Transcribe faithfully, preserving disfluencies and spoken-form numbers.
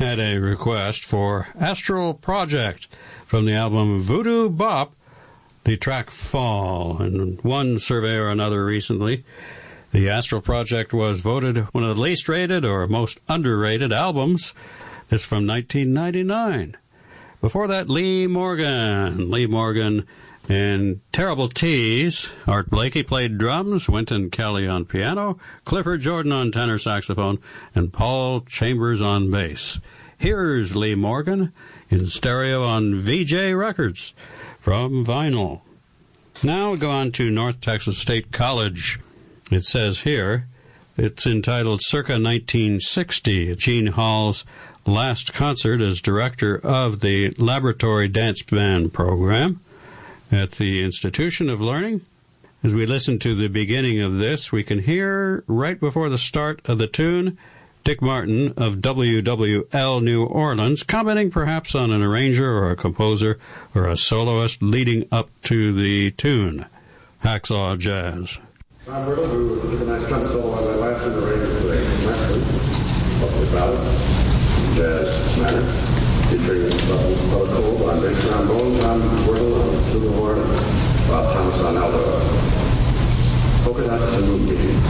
had a request for Astral Project from the album Voodoo Bop, the track Fall. And one survey or another recently, the Astral Project was voted one of the least rated or most underrated albums. It's from nineteen ninety-nine. Before that, Lee Morgan. Lee Morgan and Terrible Tees. Art Blakey played drums, Wynton Kelly on piano, Clifford Jordan on tenor saxophone, and Paul Chambers on bass. Here's Lee Morgan in stereo on V J Records from vinyl. Now we go on to North Texas State College. It says here, it's entitled Circa nineteen sixty, Gene Hall's last concert as director of the Laboratory Dance Band program at the Institution of Learning. As we listen to the beginning of this, we can hear, right before the start of the tune, Dick Martin of W W L New Orleans, commenting perhaps on an arranger or a composer or a soloist leading up to the tune. Hacksaw Jazz. Ron Brittle, who did a nice drum solo on that last one, the arranger for the Maxwell, Buffalo Ballad, jazz manner, featuring Bubba Cole on bass trombone, Tom Brittle on flugelhorn, and Bob Thomas on alto. Polka Dots and Moonbeam.